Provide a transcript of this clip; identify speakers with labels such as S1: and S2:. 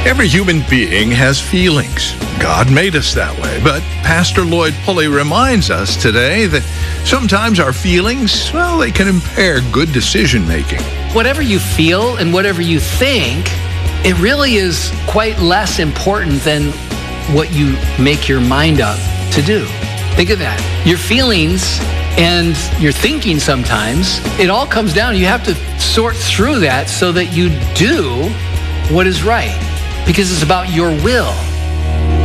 S1: Every human being has feelings. God made us that way. But Pastor Lloyd Pulley reminds us today that sometimes our feelings, well, they can impair good decision making.
S2: Whatever you feel and whatever you think, it really is quite less important than what you make your mind up to do. Think of that. Your feelings and your thinking sometimes, it all comes down. You have to sort through that so that you do what is right, because it's about your will.